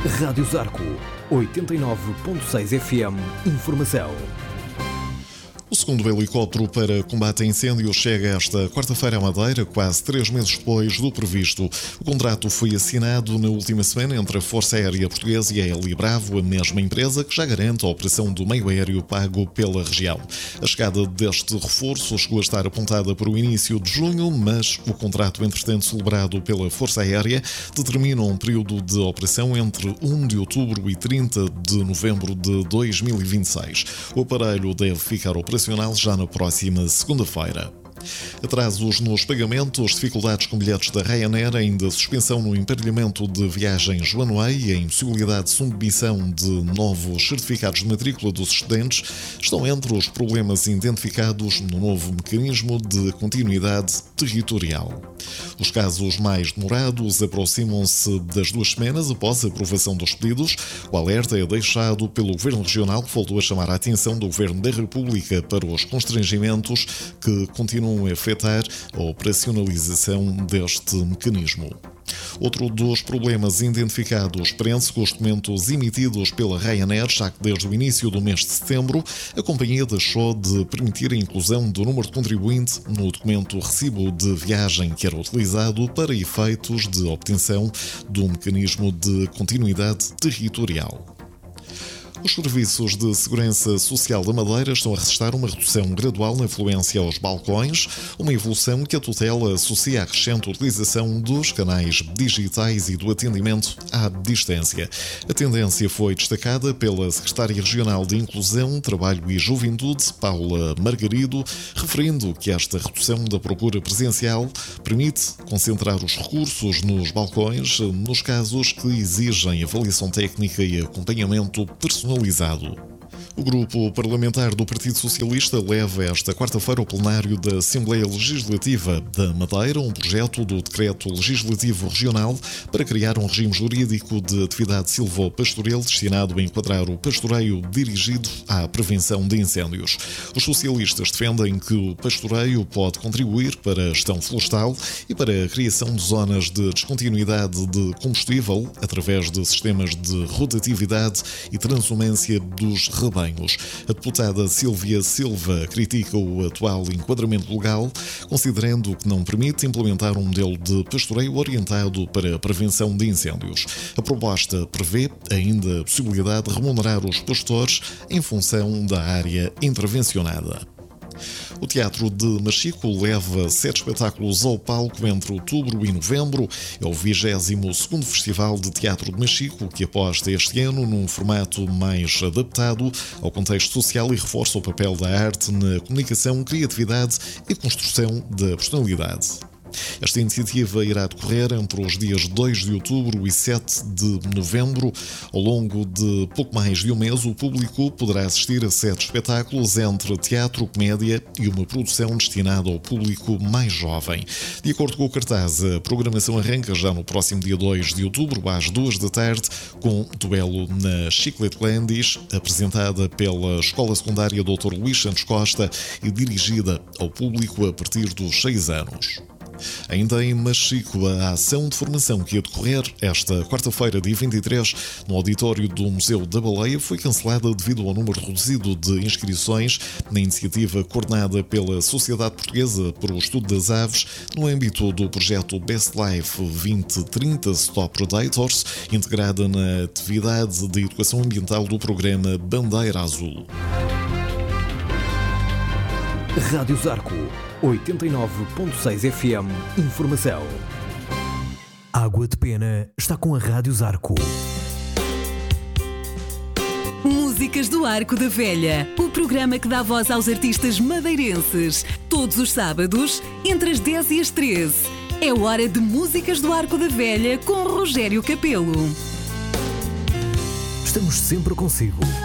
Rádio Zarco, 89.6 FM, informação. O segundo helicóptero para combate a incêndios chega esta quarta-feira à Madeira, quase 3 meses depois do previsto. O contrato foi assinado na última semana entre a Força Aérea Portuguesa e a Heli Bravo, a mesma empresa que já garante a operação do meio aéreo pago pela região. A chegada deste reforço chegou a estar apontada para o início de junho, mas o contrato, entretanto celebrado pela Força Aérea, determina um período de operação entre 1 de outubro e 30 de novembro de 2026. O aparelho deve ficar operacional já na próxima segunda-feira. Atrasos nos pagamentos, dificuldades com bilhetes da Ryanair, ainda suspensão no emparelhamento de viagens one-way e a impossibilidade de submissão de novos certificados de matrícula dos estudantes estão entre os problemas identificados no novo mecanismo de continuidade territorial. Os casos mais demorados aproximam-se das 2 semanas após a aprovação dos pedidos. O alerta é deixado pelo Governo Regional, que voltou a chamar a atenção do Governo da República para os constrangimentos que continuam a afetar a operacionalização deste mecanismo. Outro dos problemas identificados prende-se com os documentos emitidos pela Ryanair, já que desde o início do mês de setembro a companhia deixou de permitir a inclusão do número de contribuinte no documento recibo de viagem que era utilizado para efeitos de obtenção do mecanismo de continuidade territorial. Os serviços de segurança social da Madeira estão a registrar uma redução gradual na afluência aos balcões, uma evolução que a tutela associa à crescente utilização dos canais digitais e do atendimento à distância. A tendência foi destacada pela Secretária Regional de Inclusão, Trabalho e Juventude, Paula Margarido, referindo que esta redução da procura presencial permite concentrar os recursos nos balcões nos casos que exigem avaliação técnica e acompanhamento personalizado. O grupo parlamentar do Partido Socialista leva esta quarta-feira ao plenário da Assembleia Legislativa da Madeira um projeto do Decreto Legislativo Regional para criar um regime jurídico de atividade silvopastoril destinado a enquadrar o pastoreio dirigido à prevenção de incêndios. Os socialistas defendem que o pastoreio pode contribuir para a gestão florestal e para a criação de zonas de descontinuidade de combustível através de sistemas de rotatividade e transumância dos rebanhos. A deputada Sílvia Silva critica o atual enquadramento legal, considerando que não permite implementar um modelo de pastoreio orientado para a prevenção de incêndios. A proposta prevê ainda a possibilidade de remunerar os pastores em função da área intervencionada. O Teatro de Machico leva 7 espetáculos ao palco entre outubro e novembro. É o 22º Festival de Teatro de Machico, que aposta este ano num formato mais adaptado ao contexto social e reforça o papel da arte na comunicação, criatividade e construção da personalidade. Esta iniciativa irá decorrer entre os dias 2 de outubro e 7 de novembro. Ao longo de pouco mais de um mês, o público poderá assistir a 7 espetáculos entre teatro, comédia e uma produção destinada ao público mais jovem. De acordo com o cartaz, a programação arranca já no próximo dia 2 de outubro, às 2 da tarde, com duelo na Chiclete Landis, apresentada pela Escola Secundária Dr. Luís Santos Costa e dirigida ao público a partir dos 6 anos. Ainda em Machico, a ação de formação que ia decorrer esta quarta-feira, dia 23, no auditório do Museu da Baleia, foi cancelada devido ao número reduzido de inscrições na iniciativa coordenada pela Sociedade Portuguesa para o Estudo das Aves, no âmbito do projeto Best Life 2030 Stop Predators, integrada na atividade de educação ambiental do programa Bandeira Azul. Rádio Zarco, 89.6 FM, informação. Água de Pena está com a Rádio Zarco. Músicas do Arco da Velha, o programa que dá voz aos artistas madeirenses. Todos os sábados, entre as 10 e as 13. É hora de Músicas do Arco da Velha com Rogério Capelo. Estamos sempre consigo.